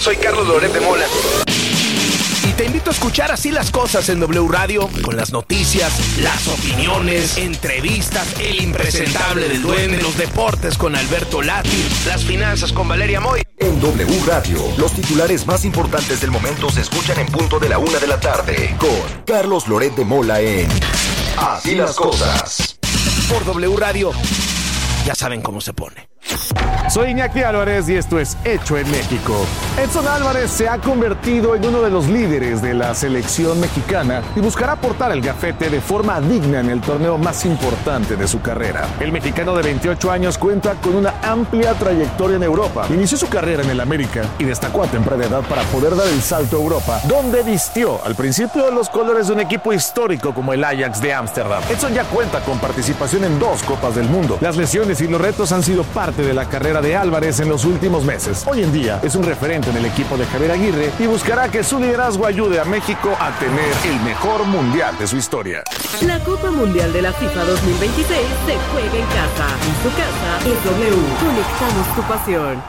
Soy Carlos Loret de Mola. Y te invito a escuchar Así las Cosas en W Radio, con las noticias, las opiniones, entrevistas, el impresentable del Duende, los deportes con Alberto Lati, las finanzas con Valeria Moy. En W Radio, los titulares más importantes del momento se escuchan en punto de la 1 de la tarde, con Carlos Loret de Mola en Así las Cosas. Por W Radio, ya saben cómo se pone. Soy Iñaki Álvarez y esto es Hecho en México. Edson Álvarez se ha convertido en uno de los líderes de la selección mexicana y buscará portar el gafete de forma digna en el torneo más importante de su carrera. El mexicano de 28 años cuenta con una amplia trayectoria en Europa. Inició su carrera en el América y destacó a temprana edad para poder dar el salto a Europa, donde vistió al principio los colores de un equipo histórico como el Ajax de Ámsterdam. Edson ya cuenta con participación en 2 Copas del Mundo. Las lesiones y los retos han sido parte de la carrera de Álvarez en los últimos meses. Hoy en día es un referente en el equipo de Javier Aguirre y buscará que su liderazgo ayude a México a tener el mejor mundial de su historia. La Copa Mundial de la FIFA 2026 se juega en casa. En tu casa es W. Conectamos tu pasión.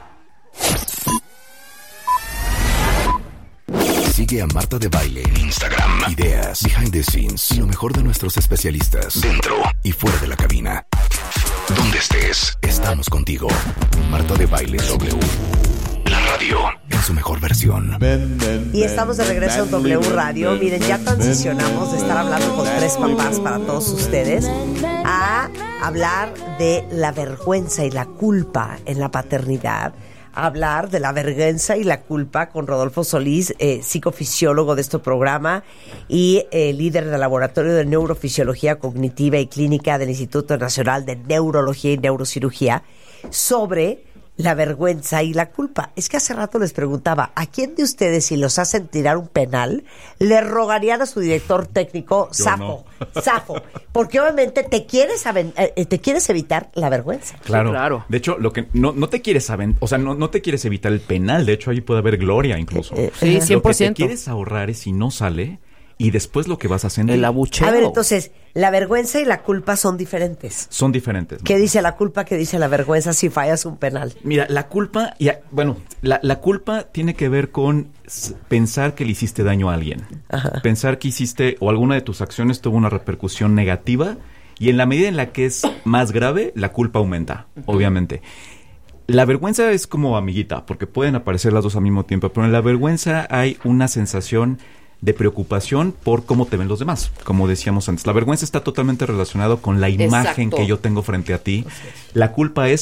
Sigue a Marta de Baile en Instagram. Ideas, behind the scenes y lo mejor de nuestros especialistas dentro y fuera de la cabina. Donde estés, estamos contigo. Marta de Baile W. La radio en su mejor versión. Y estamos de regreso en W Radio. Miren, ya transicionamos de estar hablando con 3 papás para todos ustedes a hablar de la vergüenza y la culpa en la paternidad. A hablar de la vergüenza y la culpa con Rodolfo Solís, psicofisiólogo de este programa y líder del Laboratorio de Neurofisiología Cognitiva y Clínica del Instituto Nacional de Neurología y Neurocirugía, sobre la vergüenza y la culpa. Es que hace rato les preguntaba, ¿a quién de ustedes, si los hacen tirar un penal, le rogarían a su director técnico zafo? Porque obviamente te quieres evitar la vergüenza. Claro. De hecho, lo que no te quieres no te quieres evitar el penal. De hecho, ahí puede haber gloria incluso. Sí, 100%. Lo que te quieres ahorrar es si no sale y después lo que vas haciendo. El abucheo. A ver, entonces, la vergüenza y la culpa son diferentes. Son diferentes. ¿Qué dice la culpa? ¿Qué dice la vergüenza si fallas un penal? Mira, la culpa, la culpa tiene que ver con pensar que le hiciste daño a alguien. Ajá. Pensar que hiciste o alguna de tus acciones tuvo una repercusión negativa y en la medida en la que es más grave, la culpa aumenta, obviamente. La vergüenza es como amiguita, porque pueden aparecer las dos al mismo tiempo, pero en la vergüenza hay una sensación de preocupación por cómo te ven los demás, como decíamos antes. La vergüenza está totalmente relacionado con la imagen que yo tengo frente a ti. La culpa es